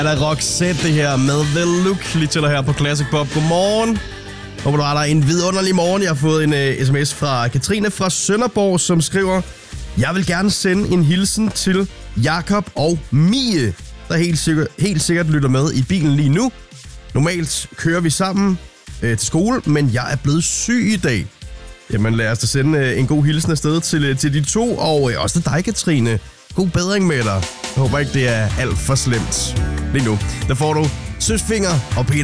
Er der Roxette det her med The Look, lige til dig her på Classic Pop. Godmorgen. Håber du har dig en vidunderlig morgen. Jeg har fået en sms fra Katrine fra Sønderborg, som skriver: Jeg vil gerne sende en hilsen til Jakob og Mie, der helt sikkert lytter med i bilen lige nu. Normalt kører vi sammen til skole, men jeg er blevet syg i dag. Jamen lad os da sende en god hilsen afsted til de to, og også til dig, Katrine. God bedring med dig. Jeg håber ikke, det er alt for slemt. Lige nu, der får du Søsfinger og Peter